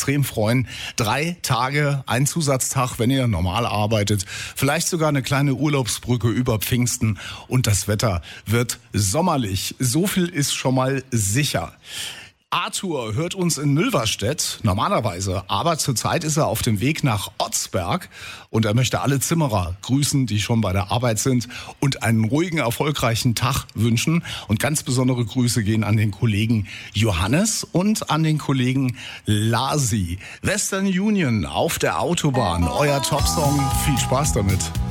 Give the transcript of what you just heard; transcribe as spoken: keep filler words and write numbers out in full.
extrem freuen. Drei Tage, ein Zusatztag, wenn ihr normal arbeitet. Vielleicht sogar eine kleine Urlaubsbrücke über Pfingsten. Und das Wetter wird sommerlich. So viel ist schon mal sicher. Arthur hört uns in Mülverstedt, normalerweise, aber zurzeit ist er auf dem Weg nach Otzberg und er möchte alle Zimmerer grüßen, die schon bei der Arbeit sind und einen ruhigen, erfolgreichen Tag wünschen. Und ganz besondere Grüße gehen an den Kollegen Johannes und an den Kollegen Lasi. Western Union auf der Autobahn, euer Topsong, viel Spaß damit.